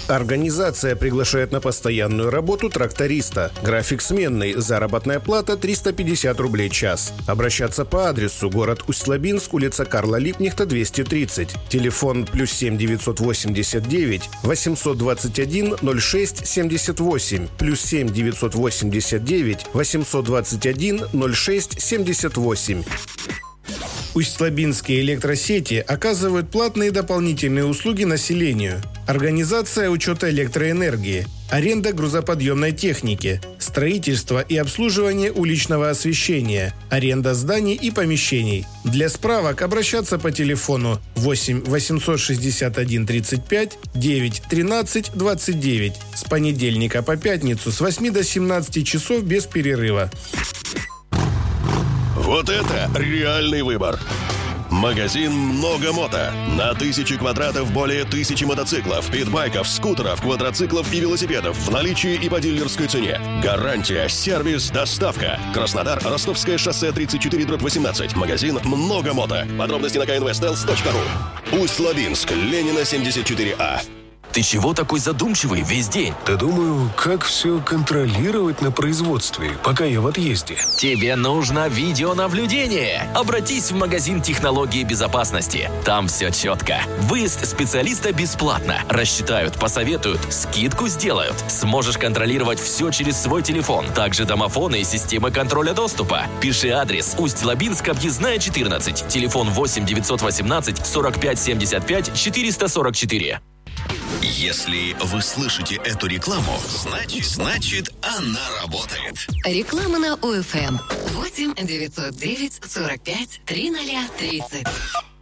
Организация приглашает на постоянную работу тракториста. График сменный, заработная плата 350 рублей час. Обращаться по адресу: город Усть-Лабинск, улица Карла Липкнехта, 230. Телефон +7 989 821 06 78, +7 989 821 06 78. Усть-Лабинские электросети оказывают платные дополнительные услуги населению. Организация учета электроэнергии, аренда грузоподъемной техники, строительство и обслуживание уличного освещения, аренда зданий и помещений. Для справок обращаться по телефону 8 861 35 9 13 29 с понедельника по пятницу с 8 до 17 часов без перерыва. Вот это реальный выбор! Магазин «Много мото». На 1000 квадратов более 1000 мотоциклов, питбайков, скутеров, квадроциклов и велосипедов в наличии и по дилерской цене. Гарантия, сервис, доставка. Краснодар, Ростовское шоссе 34/18. Магазин «Много мото». Подробности на knvstels.ru. Усть-Лабинск, Ленина, 74А. Ты чего такой задумчивый весь день? Да думаю, как все контролировать на производстве, пока я в отъезде. Тебе нужно видеонаблюдение. Обратись в магазин технологии безопасности. Там все четко. Выезд специалиста бесплатно. Рассчитают, посоветуют, скидку сделают. Сможешь контролировать все через свой телефон. Также домофоны и системы контроля доступа. Пиши адрес: Усть-Лабинск, объездная 14. Телефон 8 918 45 75 444. Если вы слышите эту рекламу, значит она работает. Реклама на ОФМ 8 909 45 3030.